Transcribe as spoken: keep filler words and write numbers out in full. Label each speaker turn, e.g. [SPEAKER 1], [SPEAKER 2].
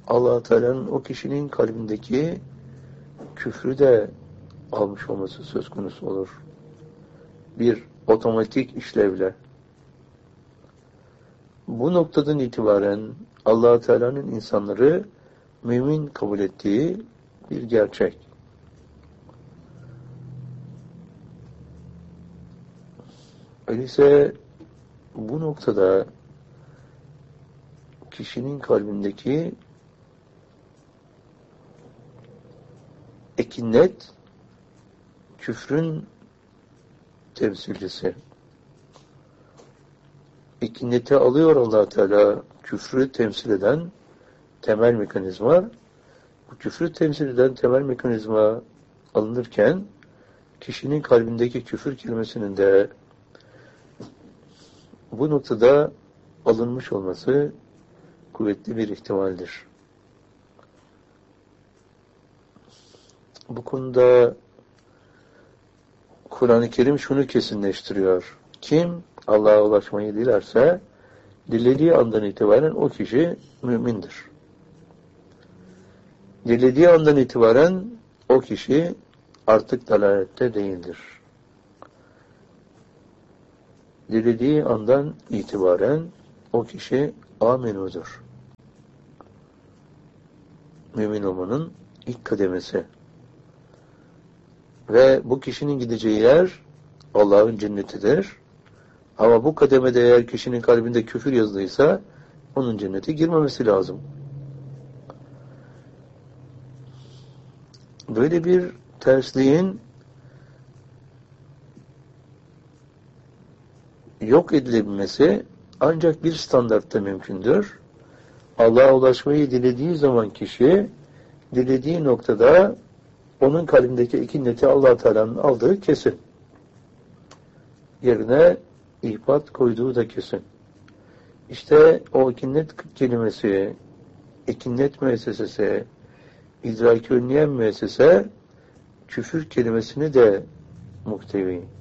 [SPEAKER 1] Allah Teala'nın o kişinin kalbindeki küfrü de almış olması söz konusu olur. Bir otomatik işlevle. Bu noktadan itibaren Allah Teala'nın insanları mümin kabul ettiği bir gerçek. Öyleyse bu noktada kişinin kalbindeki ekinnet küfrün temsilcisi. Ekinneti alıyor Allah Teala, küfrü temsil eden temel mekanizma. Bu küfrü temsil eden temel mekanizma alınırken kişinin kalbindeki küfür kelimesinin de bu noktada alınmış olması kuvvetli bir ihtimaldir. Bu konuda Kur'an-ı Kerim şunu kesinleştiriyor. Kim Allah'a ulaşmayı dilerse dilediği andan itibaren o kişi mümindir. Dilediği andan itibaren o kişi artık dalalette değildir. Dilediği andan itibaren o kişi amenudur. Mümin olmanın ilk kademesi. Ve bu kişinin gideceği yer Allah'ın cennetidir. Ama bu kademede eğer kişinin kalbinde küfür yazılıysa onun cennete girmemesi lazım. Böyle bir tersliğin yok edilebilmesi ancak bir standartta mümkündür. Allah'a ulaşmayı dilediği zaman kişi dilediği noktada onun kalbindeki ekineti Allah Teala'nın aldığı kesin. Yerine ihbat koyduğu da kesin. İşte o ekinnet kelimesi, ekinnet müessesesi, idraki önleyen müessese küfür kelimesini de muhtevi.